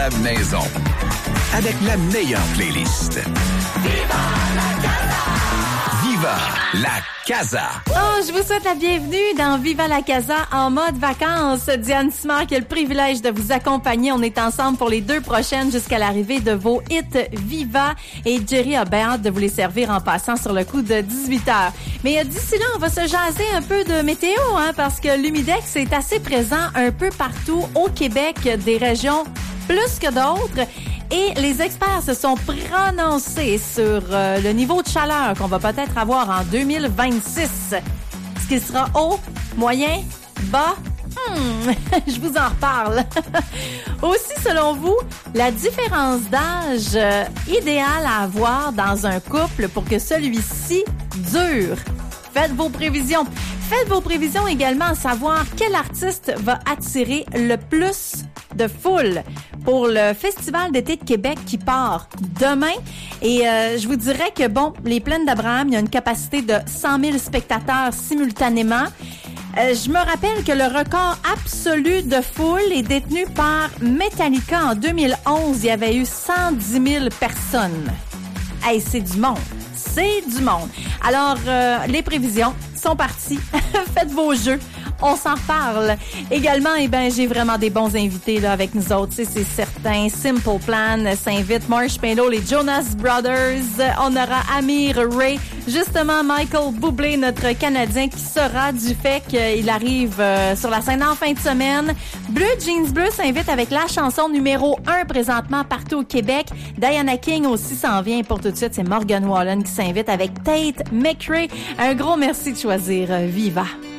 la maison. Avec la meilleure playlist. Viva la Casa! Viva la Casa! Oh, je vous souhaite la bienvenue dans Viva la Casa en mode vacances. Diane Simard qui a le privilège de vous accompagner. On est ensemble pour les 2 prochaines jusqu'à l'arrivée de vos hits Viva. Et Jerry a bien hâte de vous les servir en passant sur le coup de 18h. Mais d'ici là, on va se jaser un peu de météo, parce que l'humidex est assez présent un peu partout au Québec, des régions plus que d'autres. Et les experts se sont prononcés sur le niveau de chaleur qu'on va peut-être avoir en 2026. Est-ce qu'il sera haut, moyen, bas? Je vous en reparle. Aussi, selon vous, la différence d'âge idéale à avoir dans un couple pour que celui-ci dure. Faites vos prévisions. Faites vos prévisions également à savoir quel artiste va attirer le plus de foule pour le Festival d'été de Québec qui part demain. Et je vous dirais que, les Plaines d'Abraham, il y a une capacité de 100 000 spectateurs simultanément. Je me rappelle que le record absolu de foule est détenu par Metallica. En 2011, il y avait eu 110 000 personnes. Hey, c'est du monde. C'est du monde. Alors, les prévisions sont parties. Faites vos jeux. On s'en reparle. Également, j'ai vraiment des bons invités là avec nous autres. C'est certain. Simple Plan s'invite. Marshmallow, les Jonas Brothers. On aura Amir Ray. Justement, Michael Bublé, notre Canadien, qui sera du fait qu'il arrive sur la scène en fin de semaine. Bleu Jeans Bleu s'invite avec la chanson numéro 1 présentement partout au Québec. Diana King aussi s'en vient pour tout de suite. C'est Morgan Wallen qui s'invite avec Tate McRae. Un gros merci de choisir Viva.